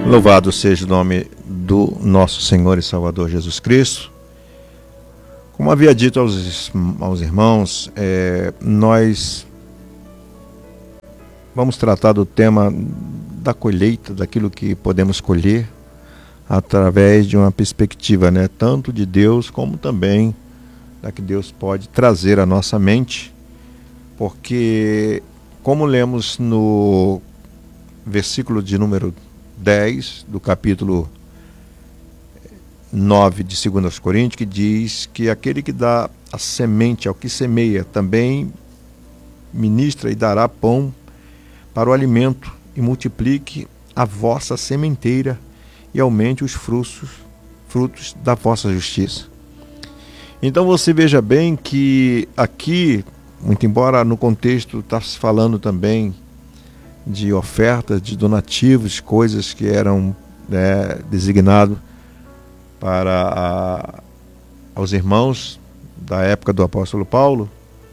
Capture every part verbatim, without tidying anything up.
Louvado seja o nome do nosso Senhor e Salvador Jesus Cristo. Como havia dito aos, aos irmãos, é, nós vamos tratar do tema da colheita, daquilo que podemos colher, através de uma perspectiva, né, tanto de Deus como também da que Deus pode trazer à nossa mente, porque, como lemos no versículo de número dez do capítulo nove de dois aos Coríntios, que diz que aquele que dá a semente ao que semeia também ministra e dará pão para o alimento, e multiplique a vossa sementeira e aumente os frutos, frutos da vossa justiça. Então você veja bem que aqui, muito embora no contexto está se falando também de ofertas, de donativos, coisas que eram, né, designados para a, aos irmãos da época do apóstolo Paulo,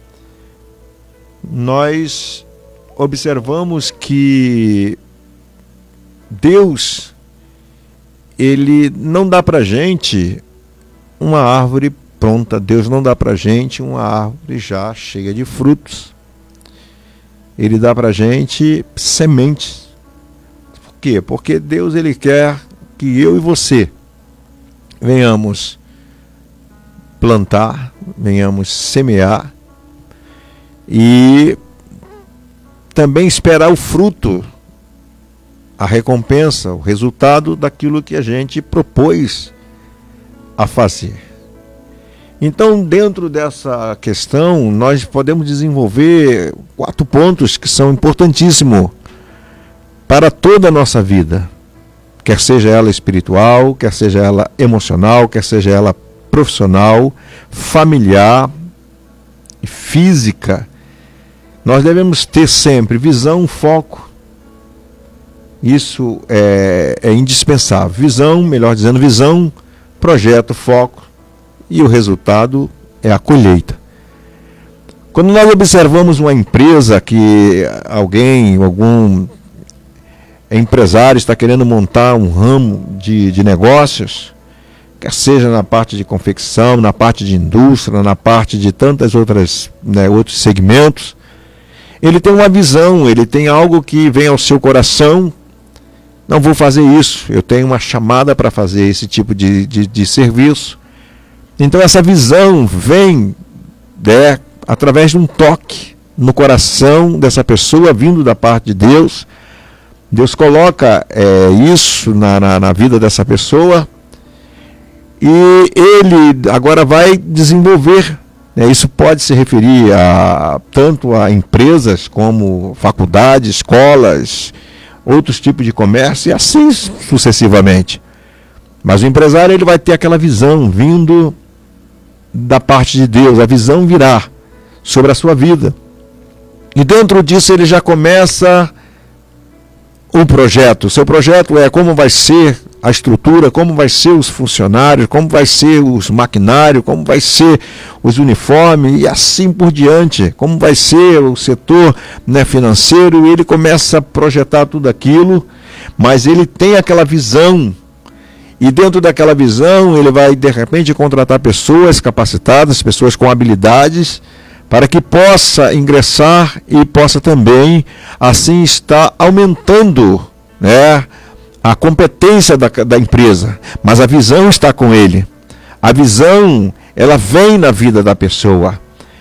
nós observamos que Deus, ele não dá para a gente uma árvore pronta, Deus não dá para a gente uma árvore já cheia de frutos. Ele dá para a gente sementes. Por quê? Porque Deus, ele quer que eu e você venhamos plantar, venhamos semear e também esperar o fruto, a recompensa, o resultado daquilo que a gente propôs a fazer. Então, dentro dessa questão, nós podemos desenvolver quatro pontos que são importantíssimos para toda a nossa vida, quer seja ela espiritual, quer seja ela emocional, quer seja ela profissional, familiar e física. Nós devemos ter sempre visão, foco. Isso é, é indispensável. Visão, melhor dizendo, visão, projeto, foco, e o resultado é a colheita. Quando nós observamos uma empresa que alguém, algum empresário está querendo montar um ramo de, de negócios, quer seja na parte de confecção, na parte de indústria, na parte de tantas outras, né, outros segmentos, ele tem uma visão, ele tem algo que vem ao seu coração. Não vou fazer isso, eu tenho uma chamada para fazer esse tipo de, de, de serviço. Então essa visão vem, né, através de um toque no coração dessa pessoa, vindo da parte de Deus. Deus coloca é, isso na, na, na vida dessa pessoa e ele agora vai desenvolver. Né, isso pode se referir a, tanto a empresas como faculdades, escolas, outros tipos de comércio e assim sucessivamente. Mas o empresário, ele vai ter aquela visão vindo da parte de Deus, a visão virá sobre a sua vida. E dentro disso ele já começa um projeto. O seu projeto é como vai ser a estrutura, como vai ser os funcionários, como vai ser os maquinários, como vai ser os uniformes e assim por diante, como vai ser o setor, né, financeiro. E ele começa a projetar tudo aquilo, mas ele tem aquela visão. E dentro daquela visão, ele vai, de repente, contratar pessoas capacitadas, pessoas com habilidades, para que possa ingressar e possa também, assim, estar aumentando, né, a competência da, da empresa. Mas a visão está com ele. A visão, ela vem na vida da pessoa,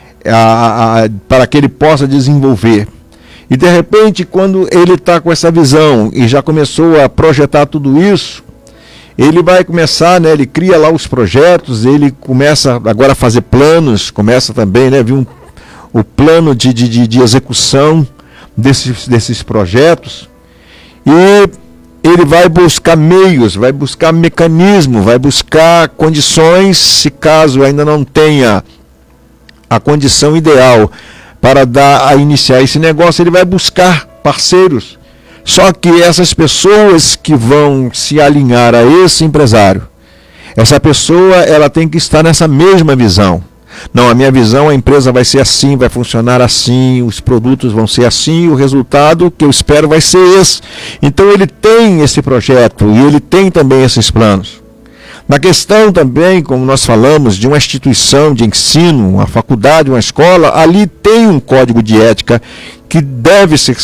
a, a, para que ele possa desenvolver. E, de repente, quando ele está com essa visão e já começou a projetar tudo isso, ele vai começar, né, ele cria lá os projetos, ele começa agora a fazer planos, começa também, né, vir um, o plano de, de, de execução desses, desses projetos, e ele vai buscar meios, vai buscar mecanismo, vai buscar condições, se caso ainda não tenha a condição ideal para dar a iniciar esse negócio, ele vai buscar parceiros. Só que essas pessoas que vão se alinhar a esse empresário, essa pessoa, ela tem que estar nessa mesma visão. Não, a minha visão, a empresa vai ser assim, vai funcionar assim, os produtos vão ser assim, o resultado que eu espero vai ser esse. Então ele tem esse projeto e ele tem também esses planos. Na questão também, como nós falamos, de uma instituição de ensino, uma faculdade, uma escola, ali tem um código de ética que deve ser